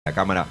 la cámara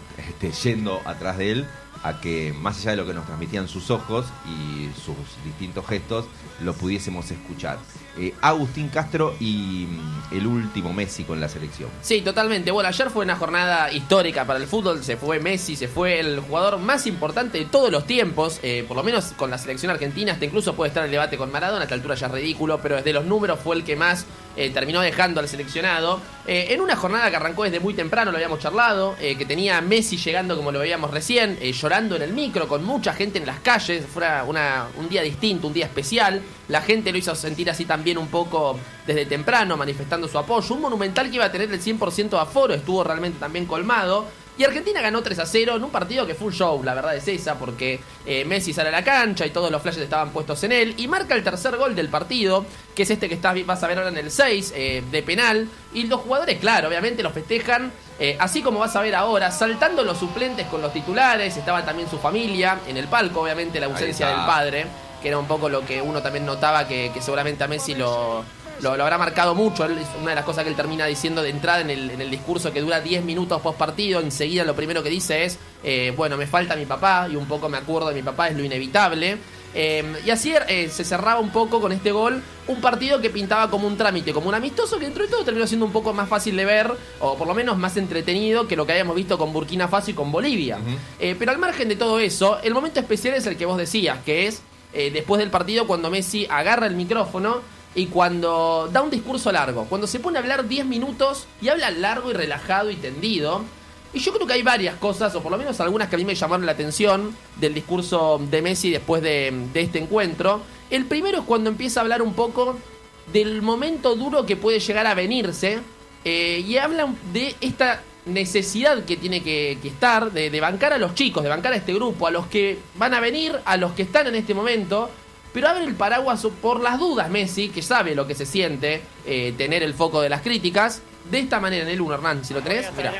yendo atrás de él, a que más allá de lo que nos transmitían sus ojos y sus distintos gestos, lo pudiésemos escuchar. Agustín Castro y el último Messi con la selección. Sí, totalmente. Bueno, ayer fue una jornada histórica para el fútbol. Se fue Messi, se fue el jugador más importante de todos los tiempos, por lo menos con la selección argentina. Hasta incluso puede estar el debate con Maradona, a esta altura ya es ridículo, pero desde los números fue el que más terminó dejando al seleccionado. En una jornada que arrancó desde muy temprano, lo habíamos charlado, que tenía a Messi llegando, como lo veíamos recién, llorando en el micro, con mucha gente en las calles. Fue un día distinto, un día especial. La gente lo hizo sentir así también un poco desde temprano, manifestando su apoyo. Un Monumental que iba a tener el 100% de aforo, estuvo realmente también colmado. Y Argentina ganó 3-0 en un partido que fue un show, la verdad es esa, porque Messi sale a la cancha y todos los flashes estaban puestos en él. Y marca el tercer gol del partido, que es este que vas a ver ahora en el 6, de penal. Y los jugadores, claro, obviamente los festejan, así como vas a ver ahora, saltando los suplentes con los titulares. Estaba también su familia en el palco, obviamente la ausencia del padre, que era un poco lo que uno también notaba que seguramente a Messi lo habrá marcado mucho. Una de las cosas que él termina diciendo de entrada en el discurso, que dura 10 minutos post partido, enseguida lo primero que dice es bueno, me falta mi papá, y un poco me acuerdo de mi papá, es lo inevitable. Y así se cerraba un poco con este gol un partido que pintaba como un trámite, como un amistoso, que dentro de todo terminó siendo un poco más fácil de ver, o por lo menos más entretenido que lo que habíamos visto con Burkina Faso y con Bolivia. Pero al margen de todo eso, el momento especial es el que vos decías, que es después del partido, cuando Messi agarra el micrófono y cuando da un discurso largo, cuando se pone a hablar 10 minutos y habla largo y relajado y tendido. Y yo creo que hay varias cosas, o por lo menos algunas, que a mí me llamaron la atención del discurso de Messi después de este encuentro. El primero es cuando empieza a hablar un poco del momento duro que puede llegar a venirse, y habla de esta necesidad que tiene que estar de bancar a los chicos, de bancar a este grupo, a los que van a venir, a los que están en este momento. Pero abre el paraguas por las dudas Messi, que sabe lo que se siente tener el foco de las críticas. De esta manera, en el 1, Hernán, si lo tenés, mirá.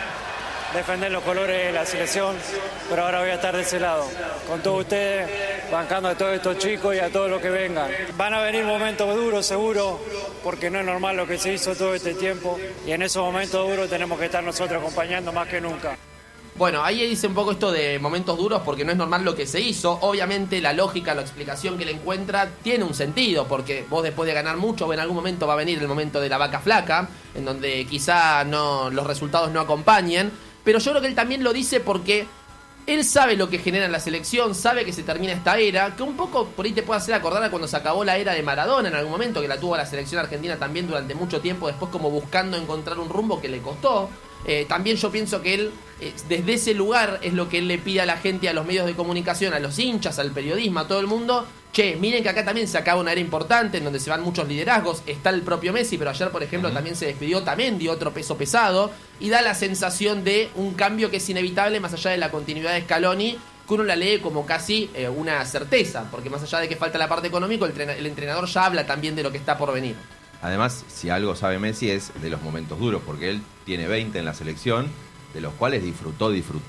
Defender los colores de la selección, pero ahora voy a estar de ese lado, con todos ustedes, bancando a todos estos chicos y a todos los que vengan. Van a venir momentos duros, seguro, porque no es normal lo que se hizo todo este tiempo, y en esos momentos duros tenemos que estar nosotros acompañando más que nunca. Bueno, ahí dice un poco esto de momentos duros, porque no es normal lo que se hizo. Obviamente la lógica, la explicación que le encuentra tiene un sentido, porque vos después de ganar mucho, en algún momento va a venir el momento de la vaca flaca, en donde quizá los resultados no acompañen. Pero yo creo que él también lo dice porque él sabe lo que genera en la selección, sabe que se termina esta era, que un poco por ahí te puede hacer acordar a cuando se acabó la era de Maradona en algún momento, que la tuvo la selección argentina también durante mucho tiempo, después como buscando encontrar un rumbo que le costó. También yo pienso que él, desde ese lugar, es lo que él le pide a la gente, a los medios de comunicación, a los hinchas, al periodismo, a todo el mundo. Che, miren que acá también se acaba una era importante en donde se van muchos liderazgos. Está el propio Messi, pero ayer, por ejemplo, también se despidió Tamendi, otro peso pesado, y da la sensación de un cambio que es inevitable más allá de la continuidad de Scaloni, que uno la lee como casi una certeza, porque más allá de que falta la parte económica, el entrenador ya habla también de lo que está por venir. Además, si algo sabe Messi es de los momentos duros, porque él tiene 20 en la selección, de los cuales disfrutó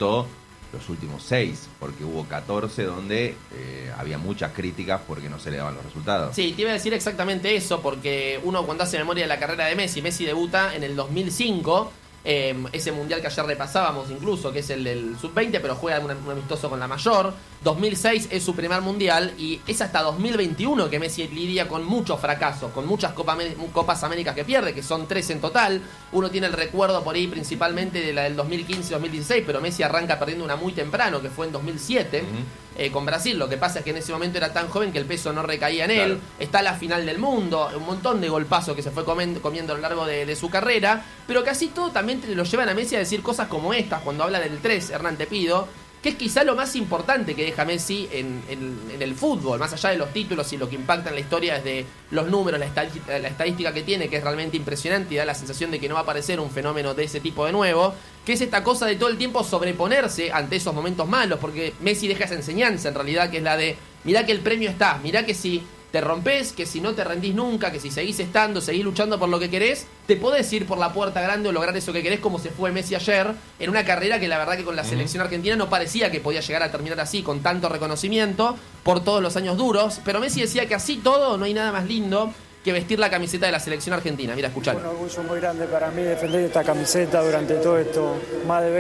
los últimos 6, porque hubo 14 donde había muchas críticas porque no se le daban los resultados. Sí, te iba a decir exactamente eso, porque uno cuando hace memoria de la carrera de Messi debuta en el 2005, ese mundial que ayer repasábamos incluso, que es el del sub-20, pero juega un amistoso con la mayor. 2006 es su primer mundial, y es hasta 2021 que Messi lidia con muchos fracasos, con muchas Copas Américas que pierde, que son 3 en total. Uno tiene el recuerdo por ahí principalmente de la del 2015-2016, pero Messi arranca perdiendo una muy temprano, que fue en 2007, con Brasil. Lo que pasa es que en ese momento era tan joven que el peso no recaía en él. Claro. Está la final del mundo, un montón de golpazos que se fue comiendo a lo largo de su carrera, pero casi todo también te lo llevan a Messi a decir cosas como estas, cuando habla del 3, Hernán, te pido, que es quizá lo más importante que deja Messi en el fútbol, más allá de los títulos y lo que impacta en la historia desde los números, la estadística que tiene, que es realmente impresionante y da la sensación de que no va a aparecer un fenómeno de ese tipo de nuevo, que es esta cosa de todo el tiempo sobreponerse ante esos momentos malos, porque Messi deja esa enseñanza en realidad, que es la de, mirá que el premio está, mirá que si te rompés, que si no te rendís nunca, que si seguís estando, seguís luchando por lo que querés, te podés ir por la puerta grande o lograr eso que querés, como se fue Messi ayer, en una carrera que la verdad que con la selección argentina no parecía que podía llegar a terminar así, con tanto reconocimiento, por todos los años duros. Pero Messi decía que así todo no hay nada más lindo que vestir la camiseta de la selección argentina. Mira, escuchalo. Un orgullo muy grande para mí defender esta camiseta durante todo esto, más de